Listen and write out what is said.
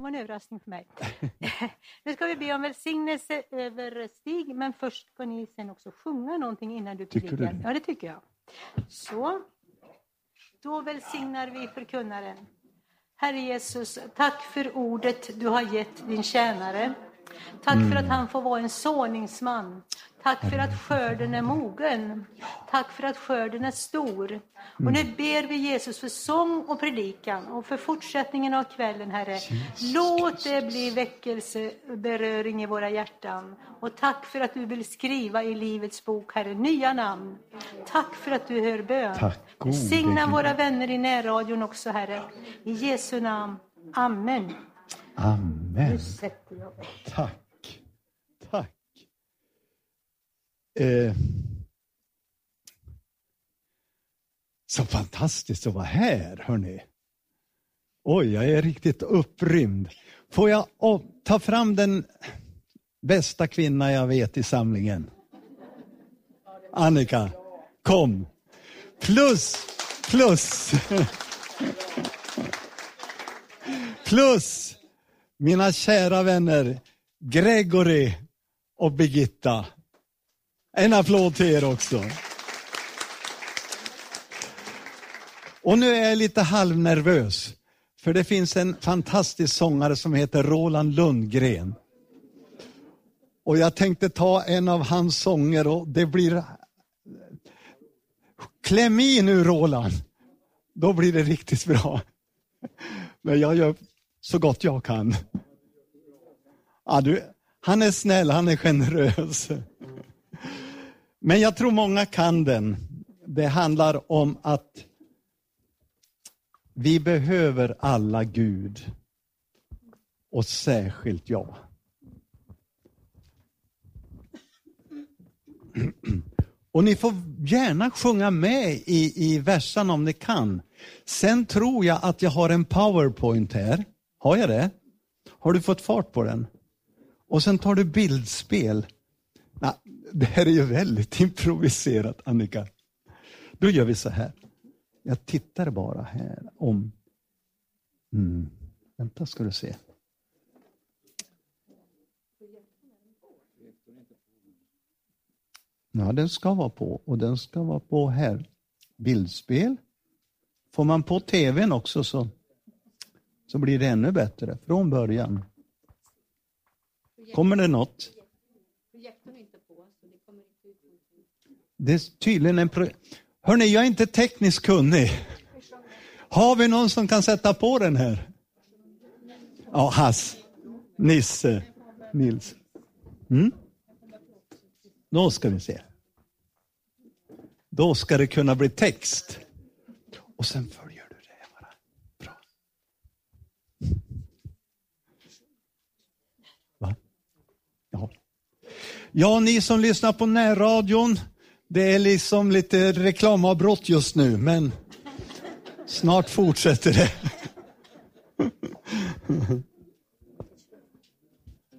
var en överraskning för mig. Nu ska vi be om välsignelse över Stig, men först ska ni sen också sjunga någonting innan du predikar. Tycker du? Ja, det tycker jag. Så, då välsignar vi förkunnaren. Herre Jesus, tack för ordet du har gett din tjänare. Tack för att han får vara en såningsman. Tack för att skörden är mogen. Tack för att skörden är stor. Och nu ber vi Jesus för sång och predikan och för fortsättningen av kvällen, Herre. Låt det bli väckelse, beröring i våra hjärtan. Och tack för att du vill skriva i livets bok, Herre, nya namn. Tack för att du hör bön. Signa våra vänner i närradion också, Herre. I Jesu namn. Amen. Amen. Nu sätter jag mig. Tack. Tack. Så fantastiskt att vara här, hörni. Oj, jag är riktigt upprymd. Får jag ta fram den bästa kvinna jag vet i samlingen? Annika, kom. Plus mina kära vänner Gregory och Birgitta. En applåd till er också. Och nu är jag lite halvnervös. För det finns en fantastisk sångare som heter Roland Lundgren. Och jag tänkte ta en av hans sånger och det blir... Kläm i nu, Roland. Då blir det riktigt bra. Men jag gör så gott jag kan. Ja, han är snäll, han är generös. Men jag tror många kan den. Det handlar om att vi behöver alla Gud. Och särskilt jag. Och ni får gärna sjunga med i versen om ni kan. Sen tror jag att jag har en PowerPoint här. Har jag det? Har du fått fart på den? Och sen tar du bildspel. Nej, det här är ju väldigt improviserat, Annika. Då gör vi så här. Jag tittar bara här om... Vänta ska du se. Ja, den ska vara på. Och den ska vara på här. Bildspel. Får man på tvn också så blir det ännu bättre. Från början. Kommer det något? Det är tydligen en... Hörrni, jag är inte tekniskt kunnig. Har vi någon som kan sätta på den här? Ja, Hass. Nisse. Nils. Då ska vi se. Då ska det kunna bli text. Och sen följer du det bara. Bra. Va? Ja. Ja, ni som lyssnar på närradion. Det är liksom lite reklamavbrott just nu. Men snart fortsätter det.